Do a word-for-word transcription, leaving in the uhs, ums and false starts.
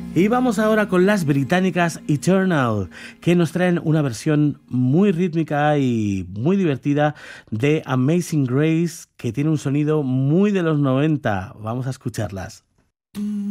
Y vamos ahora con las británicas Eternal, que nos traen una versión muy rítmica y muy divertida de Amazing Grace, que tiene un sonido muy de los noventa. Vamos a escucharlas.